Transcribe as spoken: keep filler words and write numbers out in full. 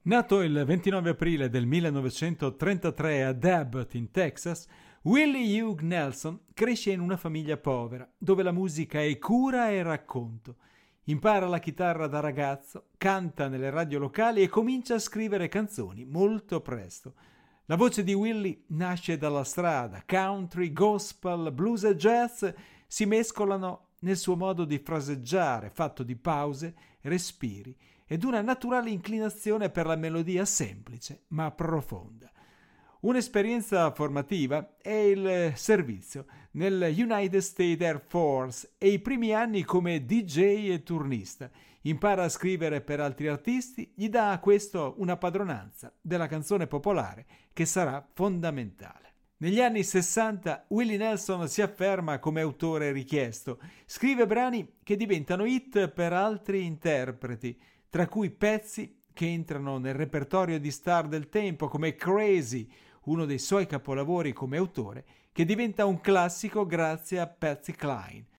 Nato il ventinove aprile del millenovecentotrentatré a Abbott, in Texas, Willie Hugh Nelson cresce in una famiglia povera, dove la musica è cura e racconto. Impara la chitarra da ragazzo, canta nelle radio locali e comincia a scrivere canzoni molto presto. La voce di Willie nasce dalla strada, country, gospel, blues e jazz si mescolano nel suo modo di fraseggiare, fatto di pause, respiri ed una naturale inclinazione per la melodia semplice ma profonda. Un'esperienza formativa è il servizio nel United States Air Force e i primi anni come D J e turnista. Impara a scrivere per altri artisti, gli dà a questo una padronanza della canzone popolare che sarà fondamentale. Negli anni sessanta Willie Nelson si afferma come autore richiesto, scrive brani che diventano hit per altri interpreti, tra cui pezzi che entrano nel repertorio di star del tempo come Crazy, uno dei suoi capolavori come autore, che diventa un classico grazie a Patsy Cline.